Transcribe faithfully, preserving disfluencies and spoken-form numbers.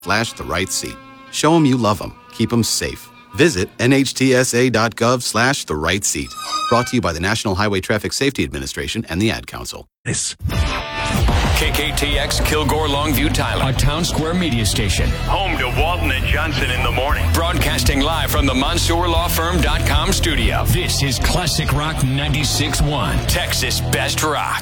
slash the right seat. Show them you love them. Keep them safe. Visit nhtsa.gov slash the right seat. Brought to you by the National Highway Traffic Safety Administration and the Ad Council. This. K K T X Kilgore Longview Tyler, a Town Square media station. Home to Walton and Johnson in the morning. Broadcasting live from the Mansour Law Firm dot com studio. This is Classic Rock ninety-six point one, Texas Best Rock.